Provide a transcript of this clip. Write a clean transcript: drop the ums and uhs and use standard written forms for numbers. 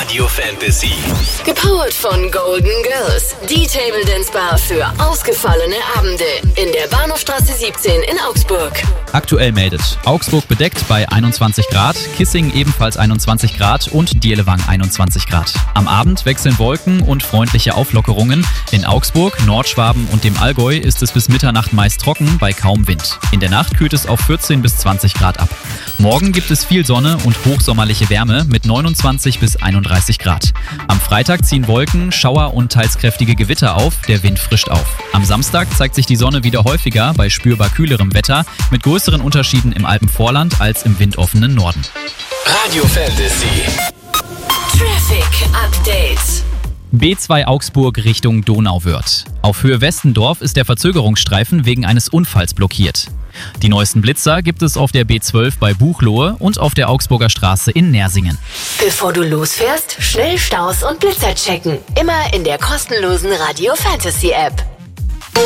Radio Fantasy. Gepowert von Golden Girls, die Table Dance Bar für ausgefallene Abende in der Bahnhofstraße 17 in Augsburg. Aktuell meldet Augsburg bedeckt bei 21 Grad, Kissing ebenfalls 21 Grad und Dielewang 21 Grad. Am Abend wechseln Wolken und freundliche Auflockerungen. In Augsburg, Nordschwaben und dem Allgäu ist es bis Mitternacht meist trocken bei kaum Wind. In der Nacht kühlt es auf 14 bis 20 Grad ab. Morgen gibt es viel Sonne und hochsommerliche Wärme mit 29 bis 31 Grad. Am Freitag ziehen Wolken, Schauer und teils kräftige Gewitter auf, der Wind frischt auf. Am Samstag zeigt sich die Sonne wieder häufiger bei spürbar kühlerem Wetter mit größeren Unterschieden im Alpenvorland als im windoffenen Norden. Radio Fantasy. Traffic Update. B2 Augsburg Richtung Donauwörth. Auf Höhe Westendorf ist der Verzögerungsstreifen wegen eines Unfalls blockiert. Die neuesten Blitzer gibt es auf der B12 bei Buchloe und auf der Augsburger Straße in Nersingen. Bevor du losfährst, schnell Staus und Blitzer checken. Immer in der kostenlosen Radio Fantasy App.